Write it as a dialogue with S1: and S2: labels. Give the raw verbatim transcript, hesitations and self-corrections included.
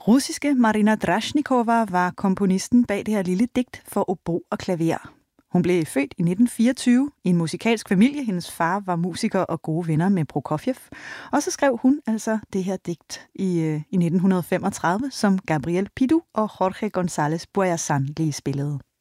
S1: Russiske Marina Drashnikova var komponisten bag det her lille digt for obo og klaver. Hun blev født i nitten fireogtyve i en musikalsk familie. Hendes far var musiker og gode venner med Prokofjev. Og så skrev hun altså det her digt i, øh, i nitten femogtredive, som Gabriel Pidu og Jorge González Bueasan lige spillede.